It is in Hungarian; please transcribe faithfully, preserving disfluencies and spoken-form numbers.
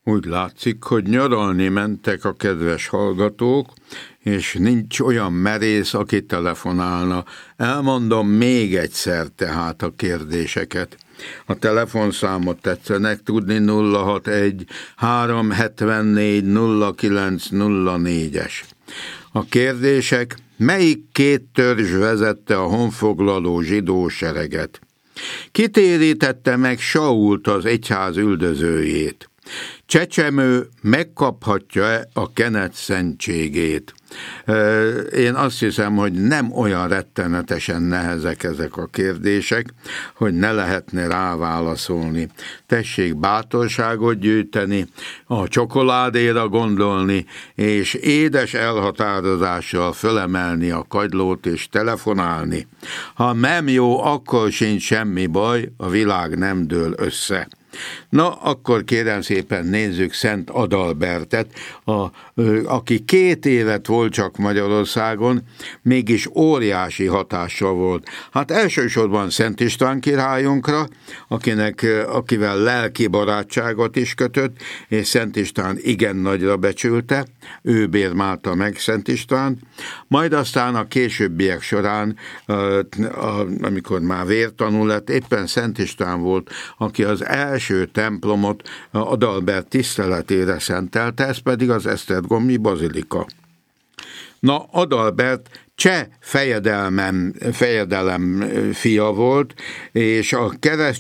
Úgy látszik, hogy nyaralni mentek a kedves hallgatók, és nincs olyan merész, aki telefonálna. Elmondom még egyszer tehát a kérdéseket. A telefonszámot tetszenek tudni: nulla hatvanegy háromszázhetvennégy nulla kilenc nulla négyes. A kérdések: melyik két törzs vezette a honfoglaló zsidó sereget? Kitérítette meg Sault, az egyház üldözőjét? Csecsemő megkaphatja-e a kenet szentségét? Én azt hiszem, hogy nem olyan rettenetesen nehezek ezek a kérdések, hogy ne lehetne rá válaszolni. Tessék bátorságot gyűjteni, a csokoládéra gondolni, és édes elhatározással fölemelni a kagylót és telefonálni. Ha nem jó, akkor sincs semmi baj, a világ nem dől össze. Na, akkor kérem szépen nézzük Szent Adalbertet, a, aki két évet volt csak Magyarországon, mégis óriási hatással volt. Hát elsősorban Szent István királyunkra, akinek, akivel lelki barátságot is kötött, és Szent István igen nagyra becsülte, ő bérmálta meg Szent Istvánt, majd aztán a későbbiek során, amikor már vértanú lett, éppen Szent István volt, aki az első templomot Adalbert tiszteletére szentelte, ez pedig az esztergomi bazilika. Na, Adalbert cseh fejedelmem, fejedelem fia volt, és a kereszt